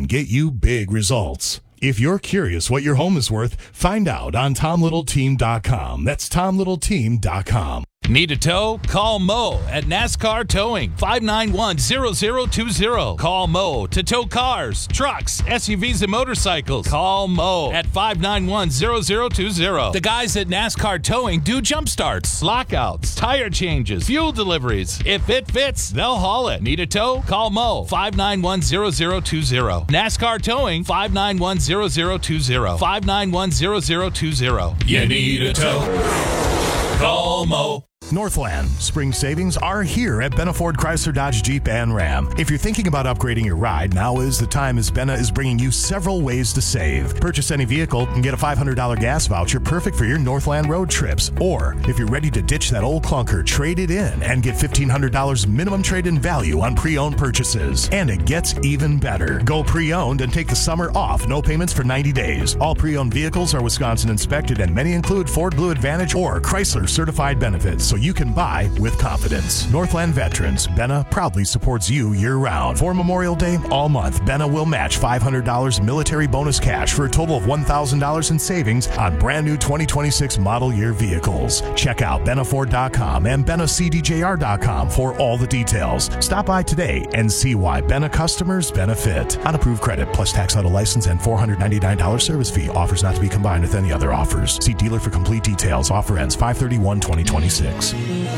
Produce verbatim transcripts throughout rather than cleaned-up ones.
get you big results. If you're curious what your home is worth, find out on tom little team dot com. That's tom little team dot com. Need a tow? Call Mo at NASCAR Towing, five nine one, zero zero two zero. Call Mo to tow cars, trucks, S U Vs, and motorcycles. Call Mo at five nine one, zero zero two zero. The guys at NASCAR Towing do jump starts, lockouts, tire changes, fuel deliveries. If it fits, they'll haul it. Need a tow? Call Mo, five nine one, zero zero two zero. NASCAR Towing, five nine one, zero zero two zero. five nine one, zero zero two zero. You need a tow? Call Mo. Northland spring savings are here at Benna Ford Chrysler Dodge Jeep and Ram. If you're thinking about upgrading your ride, now is the time, as Benna is bringing you several ways to save. Purchase any vehicle and get a five hundred dollars gas voucher perfect for your Northland road trips. Or if you're ready to ditch that old clunker, trade it in and get fifteen hundred dollars minimum trade-in value on pre-owned purchases. And it gets even better. Go pre-owned and take the summer off. No payments for ninety days. All pre-owned vehicles are Wisconsin inspected, and many include Ford Blue Advantage or Chrysler certified benefits, so you can buy with confidence. Northland Veterans, Benna proudly supports you year-round. For Memorial Day, all month, Benna will match five hundred dollars military bonus cash for a total of one thousand dollars in savings on brand new twenty twenty-six model year vehicles. Check out benna ford dot com and benna c d j r dot com for all the details. Stop by today and see why Benna customers benefit. Unapproved credit plus tax auto license and four hundred ninety-nine dollars service fee. Offers not to be combined with any other offers. See dealer for complete details. Offer ends five thirty-one twenty twenty-six.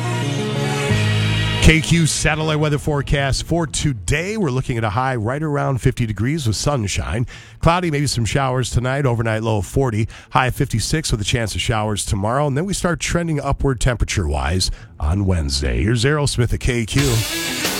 K Q satellite weather forecast for today. We're looking at a high right around fifty degrees with sunshine. Cloudy, maybe some showers tonight. Overnight low of forty. High of fifty-six with a chance of showers tomorrow. And then we start trending upward temperature-wise on Wednesday. Here's Aerosmith at K Q.